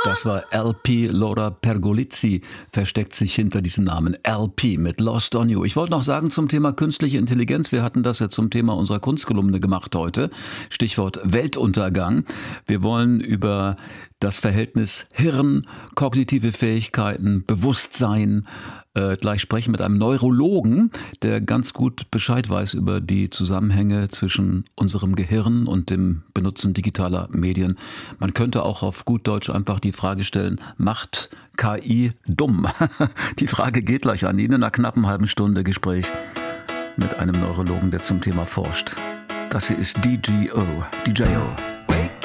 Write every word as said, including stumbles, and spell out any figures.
Das war L P. Laura Pergolizzi, versteckt sich hinter diesem Namen. L P mit Lost on You. Ich wollte noch sagen zum Thema künstliche Intelligenz, wir hatten das ja zum Thema unserer Kunstkolumne gemacht heute. Stichwort Weltuntergang. Wir wollen über das Verhältnis Hirn, kognitive Fähigkeiten, Bewusstsein äh, gleich sprechen mit einem Neurologen, der ganz gut Bescheid weiß über die Zusammenhänge zwischen unserem Gehirn und dem Benutzen digitaler Medien. Man könnte auch auf gut Deutsch einfach die Frage stellen, macht K I dumm? Die Frage geht gleich an ihn in einer knappen halben Stunde Gespräch mit einem Neurologen, der zum Thema forscht. Das hier ist D J O. D J O.